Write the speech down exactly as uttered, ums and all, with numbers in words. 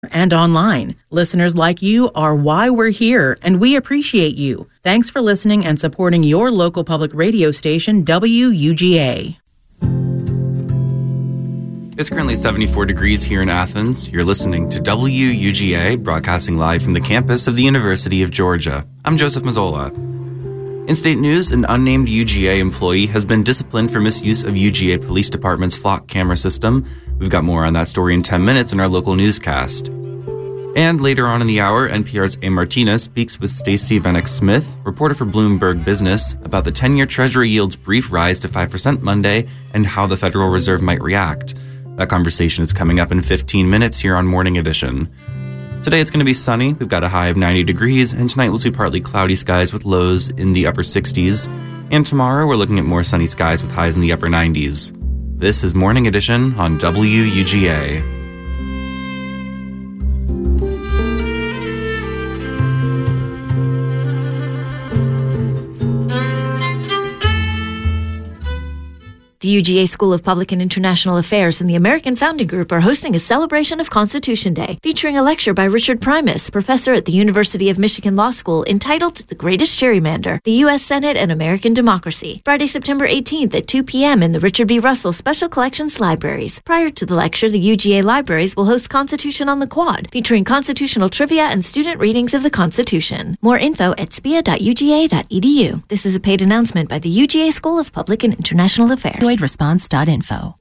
and online. Listeners like you are why we're here, and we appreciate you. Thanks for listening and supporting your local public radio station, W U G A. It's currently seventy-four degrees here in Athens. You're listening to W U G A, broadcasting live from the campus of the University of Georgia. I'm Joseph Mazzola. In state news, an unnamed U G A employee has been disciplined for misuse of U G A Police Department's flock camera system. We've got more on that story in ten minutes in our local newscast. And later on in the hour, N P R's A. Martinez speaks with Stacey Vanek-Smith, reporter for Bloomberg Business, about the ten-year Treasury yield's brief rise to five percent Monday and how the Federal Reserve might react. That conversation is coming up in fifteen minutes here on Morning Edition. Today it's going to be sunny. We've got a high of ninety degrees, and tonight we'll see partly cloudy skies with lows in the upper sixties. And tomorrow we're looking at more sunny skies with highs in the upper nineties. This is Morning Edition on W U G A. The U G A School of Public and International Affairs and the American Founding Group are hosting a celebration of Constitution Day, featuring a lecture by Richard Primus, professor at the University of Michigan Law School, entitled The Greatest Gerrymander, the U S Senate and American Democracy, Friday, September eighteenth at two p.m. in the Richard B. Russell Special Collections Libraries. Prior to the lecture, the U G A Libraries will host Constitution on the Quad, featuring constitutional trivia and student readings of the Constitution. More info at s p a dot u g a dot e d u. This is a paid announcement by the U G A School of Public and International Affairs. Response dot info.